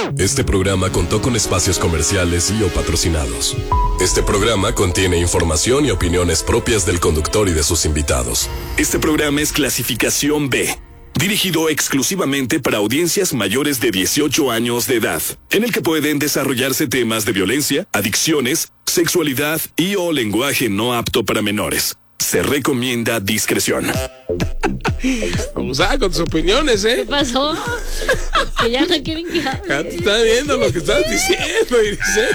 Este programa contó con espacios comerciales y o patrocinados. Este programa contiene información y opiniones propias del conductor y de sus invitados. Este programa es clasificación B, dirigido exclusivamente para audiencias mayores de 18 años de edad, en el que pueden desarrollarse temas de violencia, adicciones, sexualidad y o lenguaje no apto para menores. Se recomienda discreción. Abusada con tus opiniones, ¿eh? ¿Qué pasó? Que ya no quieren que hable. Ya te está viendo lo que estás diciendo, Iris.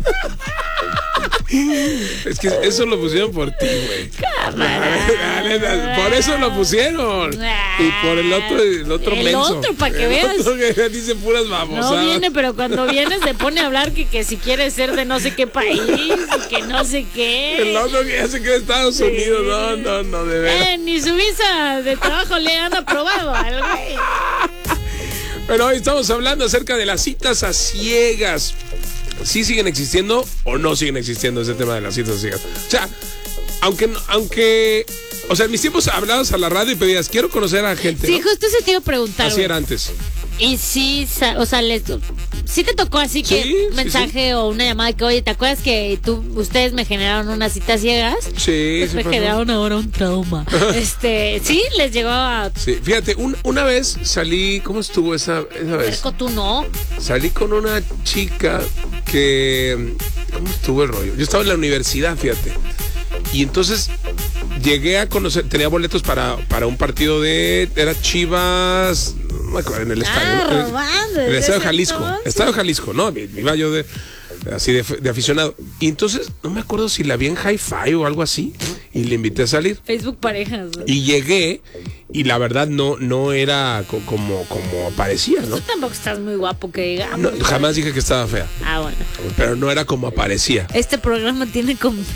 Es que eso lo pusieron por ti, güey. Por eso lo pusieron. Y por el otro el menso. otro, para que veas. El otro que dice puras babosadas. No viene, pero cuando viene se pone a hablar que si quiere ser de no sé qué país y que no sé qué. El otro que ya se queda en Estados Unidos. No, de verdad. Ni su visa de trabajo le han aprobado al güey. Pero hoy estamos hablando acerca de las citas a ciegas. ¿Sí siguen existiendo o no siguen existiendo ese tema de las citas a ciegas? O sea, aunque o sea, en mis tiempos hablabas a la radio y pedías, quiero conocer a gente. Sí, ¿no? justo se te iba a preguntar. Así era antes. Y sí, o sea, sí te tocó así que Sí, un mensaje o una llamada que, oye, ¿te acuerdas que ustedes me generaron unas citas ciegas? Sí, pues sí me pasó. generaron ahora un trauma. Sí, les llegó a... Sí, fíjate, una vez salí, ¿cómo estuvo esa vez? Cerco, tú no. Salí con una chica que, ¿cómo estuvo el rollo? Yo estaba en la universidad, fíjate. Y entonces llegué a conocer, tenía boletos para un partido era Chivas, no me acuerdo, en el estadio. Robando. En el Estadio Jalisco. Entonces. Estadio Jalisco, ¿no? Iba yo así de aficionado. Y entonces, no me acuerdo si la vi en Hi-Fi o algo así. Y le invité a salir. Facebook parejas. Y llegué, y la verdad no era como parecía, ¿no? Tú tampoco estás muy guapo, que digamos. No, jamás dije que estaba fea. Ah, bueno. Pero no era como aparecía. Este programa tiene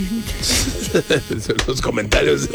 Los comentarios.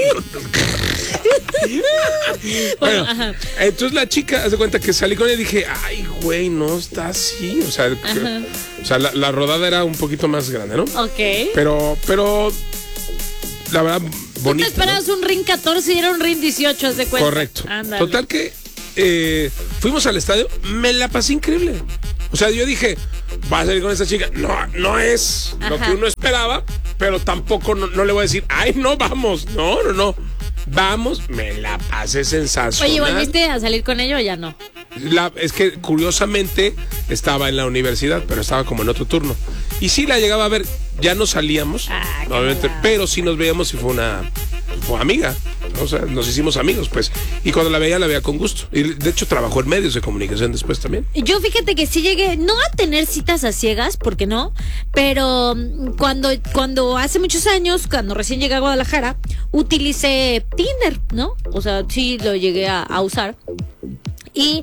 Bueno, ajá. entonces la chica, haz de cuenta que salí con ella y dije, ay, güey, no está así. O sea, la rodada era un poquito más grande, ¿no? Ok. Pero la verdad, Tú bonita. te esperabas un ring 14 y era un ring 18, haz de cuenta. Correcto. Ándale. Total que fuimos al estadio, me la pasé increíble. O sea, yo dije, va a salir con esa chica. No es lo que uno esperaba, pero tampoco no le voy a decir, ay, no, vamos. No. Vamos, me la pasé sensacional. Oye, ¿volviste a salir con ella o ya no? Es que curiosamente estaba en la universidad, pero estaba como en otro turno. Y sí la llegaba a ver, ya no salíamos, obviamente, pero sí nos veíamos y fue amiga. O sea, nos hicimos amigos, pues. Y cuando la veía con gusto. Y de hecho trabajó en medios de comunicación después también. Yo fíjate que sí llegué, no a tener citas a ciegas, porque no, pero cuando hace muchos años, cuando recién llegué a Guadalajara, utilicé Tinder, ¿no? O sea, sí lo llegué a usar. Y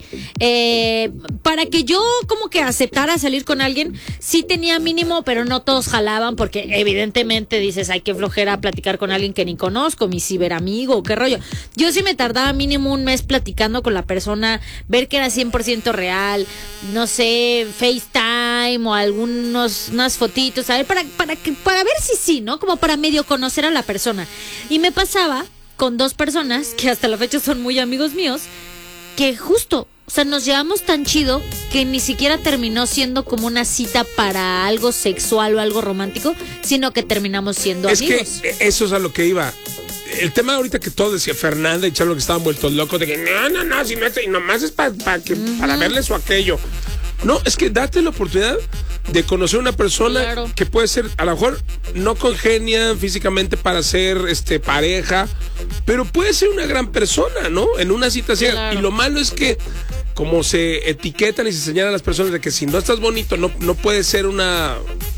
para que yo como que aceptara salir con alguien, sí tenía mínimo, pero no todos jalaban, porque evidentemente dices, ay, qué flojera platicar con alguien que ni conozco, mi ciberamigo, qué rollo. Yo sí me tardaba mínimo un mes platicando con la persona, ver que era 100% real, no sé, FaceTime o unas fotitos, a ver, para ver si sí, ¿no? Como para medio conocer a la persona. Y me pasaba con dos personas que hasta la fecha son muy amigos míos, que justo, o sea, nos llevamos tan chido que ni siquiera terminó siendo como una cita para algo sexual o algo romántico, sino que terminamos siendo amigos. Es que eso es a lo que iba. El tema ahorita que todo decía Fernanda y Charlo que estaban vueltos locos de que no, si no es, y nomás es para verles o aquello. No, es que date la oportunidad de conocer una persona, claro, que puede ser, a lo mejor no congenian físicamente para ser pareja, pero puede ser una gran persona, ¿no? En una situación. Claro. Y lo malo es que como se etiquetan y se señalan a las personas de que si no estás bonito no puede ser una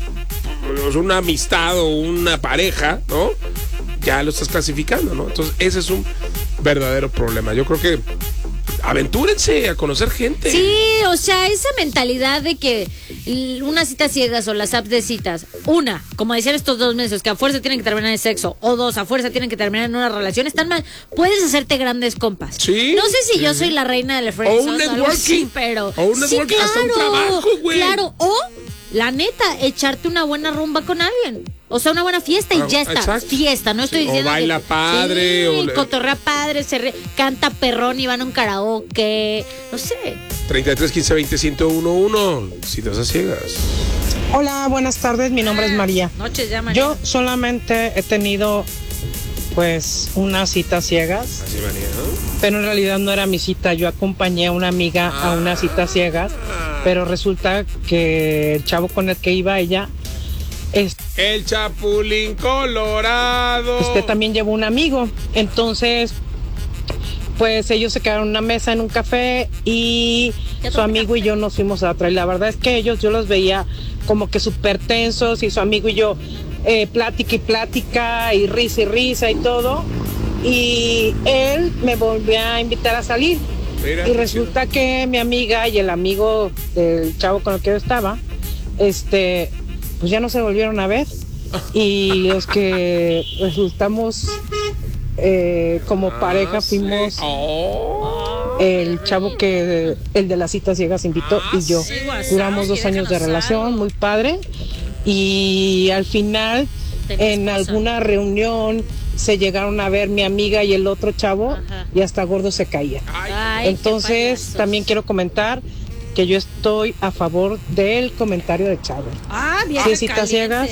amistad o una pareja, ¿no? Ya lo estás clasificando, ¿no? Entonces ese es un verdadero problema. Yo creo que aventúrense a conocer gente. Sí, o sea, esa mentalidad de que unas citas ciegas o las apps de citas, una, como decían estos dos meses, que a fuerza tienen que terminar en sexo, o dos, a fuerza tienen que terminar en una relación, están mal. Puedes hacerte grandes compas. Sí. No sé si yo soy la reina del friendzone o un networking, pero o un networking, sí, claro, hasta un trabajo, güey. Claro, o la neta, echarte una buena rumba con alguien. O sea, una buena fiesta y ya está. Exacto. Fiesta, no estoy diciendo o baila que, padre. Sí, cotorrea padre, canta perrón y van a un karaoke. No sé. 33 15 20 1011. Citas a ciegas. Hola, buenas tardes, mi nombre es María. Noches ya, María. Yo solamente he tenido pues unas citas ciegas, Así, María, ¿no? pero en realidad no era mi cita. Yo acompañé a una amiga a una cita ciegas, pero resulta que el chavo con el que iba ella El Chapulín Colorado. también llevó un amigo. Entonces, pues ellos se quedaron en una mesa en un café y su amigo y yo nos fuimos a otra. Y la verdad es que yo los veía como que súper tensos y su amigo y yo plática y plática y risa y todo. Y él me volvió a invitar a salir. Mira, y resulta que mi amiga y el amigo del chavo con el que yo estaba, pues ya no se volvieron a ver. Y los que resultamos como pareja fuimos el chavo que el de las citas ciegas invitó y yo. Duramos 2 años de relación, muy padre. Y al final, en alguna reunión, se llegaron a ver mi amiga y el otro chavo. Ajá. Y hasta gordo se caía. Entonces, también quiero comentar que yo estoy a favor del comentario de Chavo. Bien. Si citas ciegas,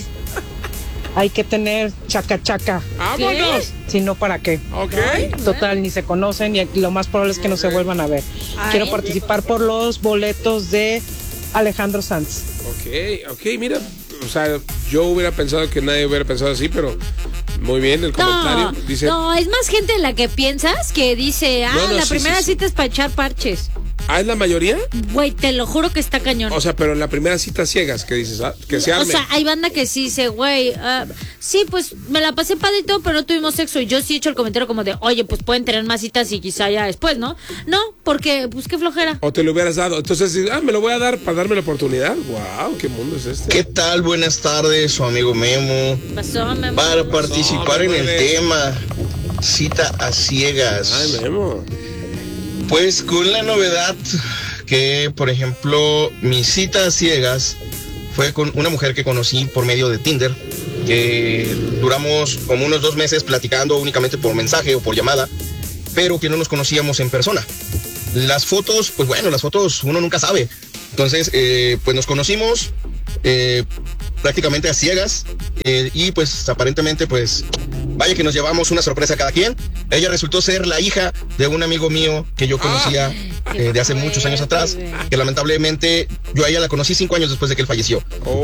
hay que tener chaca. ¡Vámonos! Si no, ¿para qué? Ok. Total, ni se conocen y lo más probable es que no se vuelvan a ver. Quiero participar por los boletos de Alejandro Sanz. Ok, mira, o sea, yo hubiera pensado que nadie hubiera pensado así, pero muy bien el comentario. Dice, no, es más gente en la que piensas que dice, la primera cita es para echar parches. ¿Es la mayoría? Güey, te lo juro que está cañón. O sea, pero en la primera cita ciegas, ¿qué dices? Que se arme. O sea, hay banda que sí dice, güey, sí, pues me la pasé padre y todo, pero no tuvimos sexo. Y yo sí he hecho el comentario como de, oye, pues pueden tener más citas y quizá ya después, ¿no? No, porque, pues qué flojera. O te lo hubieras dado. Entonces, me lo voy a dar para darme la oportunidad. Wow, ¿qué mundo es este? ¿Qué tal? Buenas tardes, su amigo Memo. ¿Qué pasó, Memo? Para participar en el tema cita a ciegas. Ay, Memo. Pues con la novedad que, por ejemplo, mi cita a ciegas fue con una mujer que conocí por medio de Tinder, que duramos como unos 2 meses platicando únicamente por mensaje o por llamada, pero que no nos conocíamos en persona. Las fotos, pues bueno, las fotos uno nunca sabe. Entonces, pues nos conocimos prácticamente a ciegas y pues aparentemente, pues vaya que nos llevamos una sorpresa a cada quien. Ella resultó ser la hija de un amigo mío que yo conocía de hace muchos años atrás, que lamentablemente yo a ella la conocí 5 años después de que él falleció.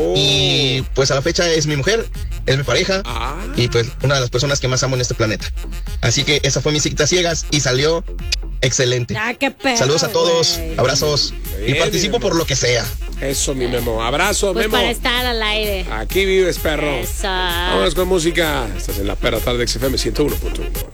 Y pues a la fecha es mi mujer, es mi pareja y pues una de las personas que más amo en este planeta. Así que esa fue mi cita ciegas y salió excelente. Qué perro, saludos a todos, abrazos Bien, y participo por lo que sea. Eso, mi Memo. Abrazo, pues Memo. Para estar al aire. Aquí vives, perro. Eso. Vámonos con música. Estás en la perra tarde XFM 101.1.